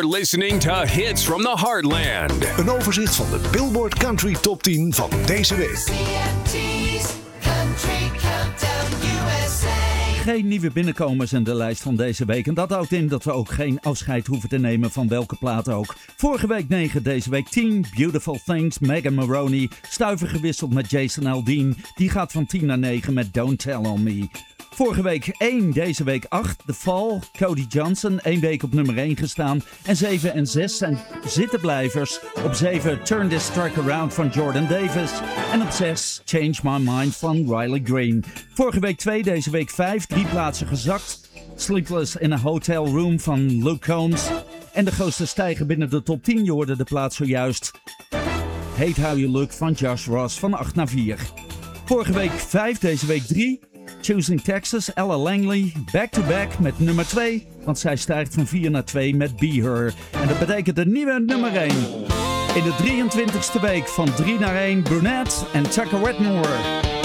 You're listening to Hits from the Heartland. Een overzicht van de Billboard Country Top 10 van deze week. Geen nieuwe binnenkomers in de lijst van deze week. En dat houdt in dat we ook geen afscheid hoeven te nemen van welke plaat ook. Vorige week 9, deze week 10. Beautiful Things, Megan Moroney. Stuiver gewisseld met Jason Aldean. Die gaat van 10 naar 9 met Don't Tell On Me. Vorige week 1, deze week 8. The Fall, Cody Johnson. 1 week op nummer 1 gestaan. En 7 en 6 zijn zittenblijvers. Op 7 Turn This Track Around van Jordan Davis. En op 6 Change My Mind van Riley Green. Vorige week 2, deze week 5. 3 plaatsen gezakt. Sleepless in a Hotel Room van Luke Combs. En de grootste stijger binnen de top 10. Je hoorde de plaats zojuist. Hate How You Look van Josh Ross van 8 naar 4. Vorige week 5, deze week 3. Choosing Texas, Ella Langley, back-to-back met nummer 2. Want zij stijgt van 4 naar 2 met Be Her. En dat betekent de nieuwe nummer 1. In de 23e week van 3 naar 1, Brunette en Tucker Wetmore.